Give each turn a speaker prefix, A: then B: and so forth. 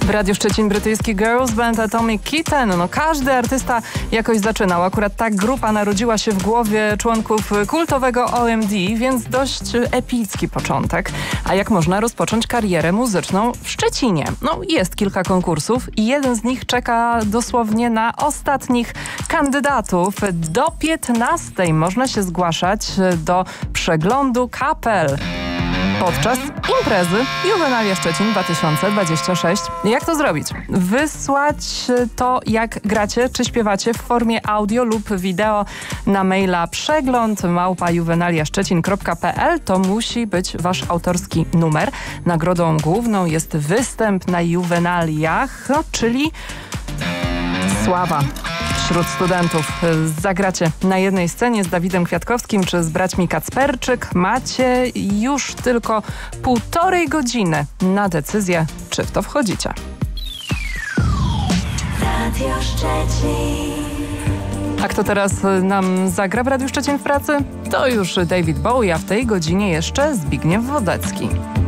A: W Radiu Szczecin brytyjski girls band Atomic Kitten. No każdy artysta jakoś zaczynał. Akurat ta grupa narodziła się w głowie członków kultowego OMD, więc dość epicki początek. A jak można rozpocząć karierę muzyczną w Szczecinie? No jest kilka konkursów i jeden z nich czeka dosłownie na ostatnich kandydatów. Do 15 można się zgłaszać do przeglądu kapel podczas imprezy Juwenalia Szczecin 2026. Jak to zrobić? Wysłać to, jak gracie czy śpiewacie w formie audio lub wideo na maila przegląd@juwenaliaszczecin.pl. To musi być wasz autorski numer. Nagrodą główną jest występ na Juwenaliach, czyli sława wśród studentów. Zagracie na jednej scenie z Dawidem Kwiatkowskim czy z braćmi Kacperczyk. Macie już tylko 1,5 godziny na decyzję, czy w to wchodzicie. Radio Szczecin. A kto teraz nam zagra w Radiu Szczecin w pracy? To już David Bowie, a w tej godzinie jeszcze Zbigniew Wodecki.